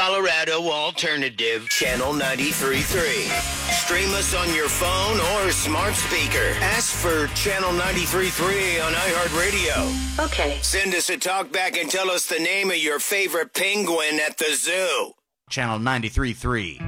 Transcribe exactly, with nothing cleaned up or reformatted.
Colorado alternative, Channel ninety-three point three. Stream us on your phone or smart speaker. Ask for Channel ninety-three point three on iHeartRadio. Okay. Send us a talk back and tell us the name of your favorite penguin at the zoo. Channel ninety-three point three.